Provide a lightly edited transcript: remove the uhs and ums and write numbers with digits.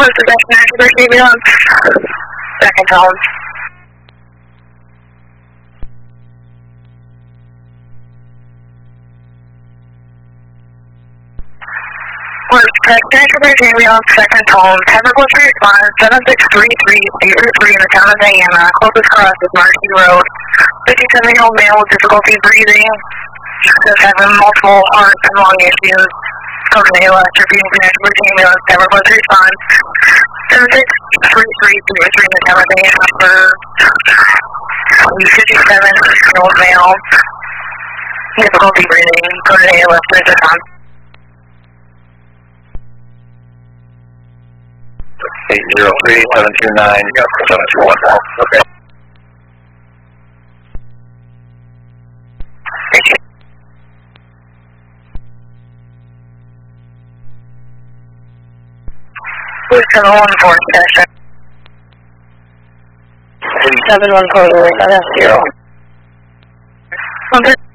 What's the destination for ambulance? Second home. Was destination for ambulance, second home. 10 plus response, 7633 State Route 3 in the town of Diana. Closest cross is Marcy Road. 57-year-old male with difficulty breathing. Does have multiple heart and lung issues. Coordinate electric connection with ambulance. 10 plus response. 7633 State Route 3 in the town of Diana for 57-year-old male. Difficulty breathing. Coordinate electric response. 803-729-721. Okay. Thank you. Please 714 station. 714, 0.